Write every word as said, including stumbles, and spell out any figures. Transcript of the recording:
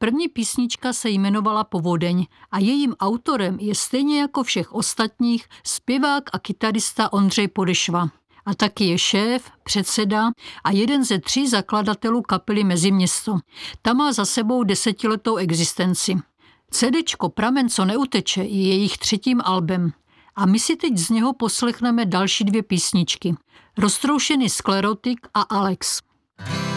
První písnička se jmenovala Povodeň a jejím autorem je stejně jako všech ostatních zpěvák a kytarista Ondřej Podešva. A taky je šéf, předseda a jeden ze tří zakladatelů kapely Meziměsto. Ta má za sebou desetiletou existenci. CDčko Pramen, co neuteče, je jejich třetím albem. A my si teď z něho poslechneme další dvě písničky. Roztroušený sklerotik a Alex.